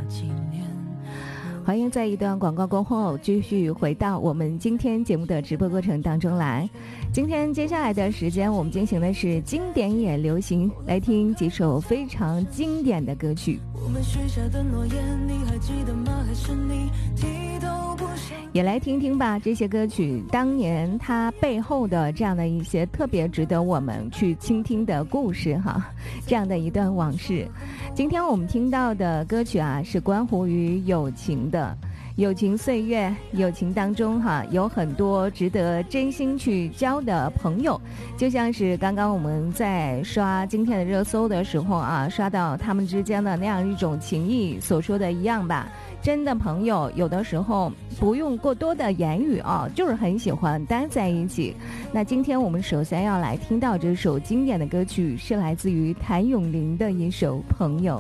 欢迎在一段广告过后继续回到我们今天节目的直播过程当中来。今天接下来的时间我们进行的是经典也流行，来听几首非常经典的歌曲。我们许下的诺言你还记得吗？还是你提都不想，也来听听吧，这些歌曲当年它背后的这样的一些特别值得我们去倾听的故事哈，这样的一段往事。今天我们听到的歌曲啊，是关乎于友情的。友情岁月，友情当中有很多值得真心去交的朋友，就像是刚刚我们在刷今天的热搜的时候啊，刷到他们之间的那样一种情谊所说的一样吧。真的朋友有的时候不用过多的言语啊，就是很喜欢待在一起。那今天我们首先要来听到这首经典的歌曲，是来自于谭咏麟的一首《朋友》。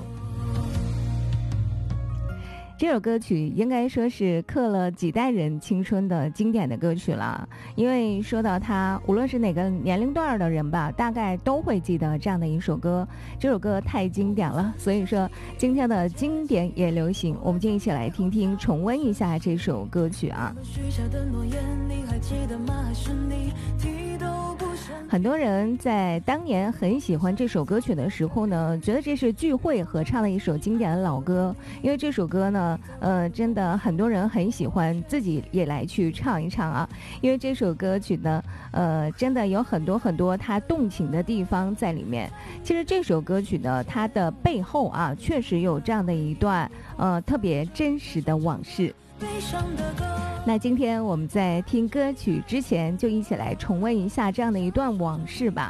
这首歌曲应该说是刻了几代人青春的经典的歌曲了，因为说到它，无论是哪个年龄段的人吧，大概都会记得这样的一首歌。这首歌太经典了，所以说今天的经典也流行，我们就一起来听听，重温一下这首歌曲啊。很多人在当年很喜欢这首歌曲的时候呢，觉得这是聚会合唱的一首经典的老歌，因为这首歌呢真的很多人很喜欢，自己也来去唱一唱啊。因为这首歌曲呢真的有很多很多它动情的地方在里面。其实这首歌曲呢，它的背后啊确实有这样的一段特别真实的往事。那今天我们在听歌曲之前，就一起来重温一下这样的一段往事吧。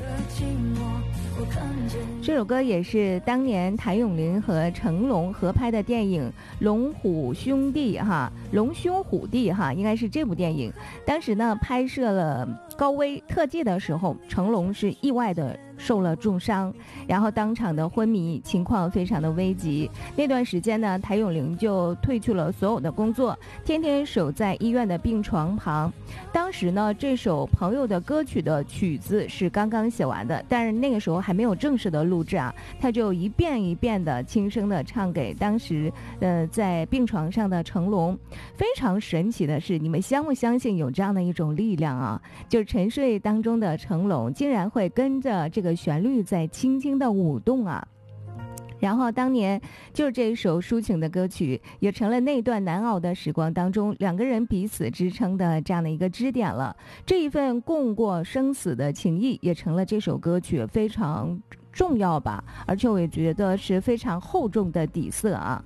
这首歌也是当年谭咏麟和成龙合拍的电影《龙兄虎弟》应该是这部电影。当时呢拍摄了高危特技的时候，成龙是意外的受了重伤，然后当场的昏迷，情况非常的危急。那段时间呢，谭咏麟就退去了所有的工作，天天守在医院的病床旁。当时呢，这首《朋友》的歌曲的曲子是刚刚写完的，但是那个时候还没有正式的录制啊，他就一遍一遍的轻声的唱给当时在病床上的成龙。非常神奇的是，你们相不相信有这样的一种力量啊？就是沉睡当中的成龙竟然会跟着这个旋律在轻轻的舞动啊。然后当年就是这一首抒情的歌曲，也成了那段难熬的时光当中两个人彼此支撑的这样的一个支点了。这一份共过生死的情谊，也成了这首歌曲非常重要吧，而且我也觉得是非常厚重的底色啊。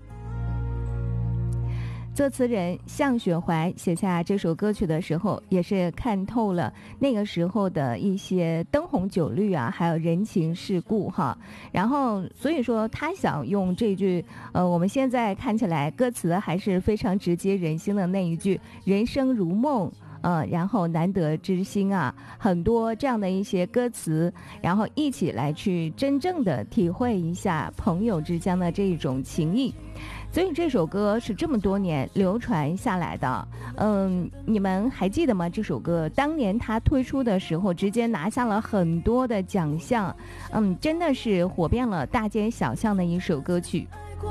作词人向雪怀写下这首歌曲的时候，也是看透了那个时候的一些灯红酒绿啊，还有人情世故哈。然后所以说他想用这句我们现在看起来歌词还是非常直击人心的那一句人生如梦，然后难得知心啊，很多这样的一些歌词，然后一起来去真正的体会一下朋友之间的这种情谊。所以这首歌是这么多年流传下来的。你们还记得吗？这首歌当年它推出的时候，直接拿下了很多的奖项，真的是火遍了大街小巷的一首歌曲。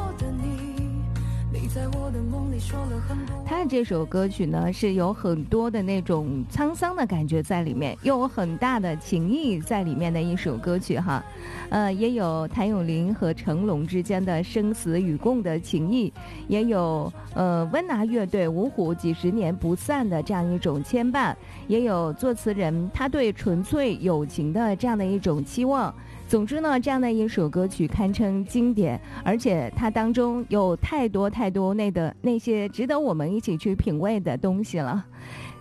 他这首歌曲呢是有很多的那种沧桑的感觉在里面，又有很大的情谊在里面的一首歌曲哈。也有谭咏麟和成龙之间的生死与共的情谊，也有温拿乐队五虎几十年不散的这样一种牵绊，也有作词人他对纯粹友情的这样的一种期望。总之呢，这样的一首歌曲堪称经典，而且它当中有太多太多那些值得我们一起去品味的东西了。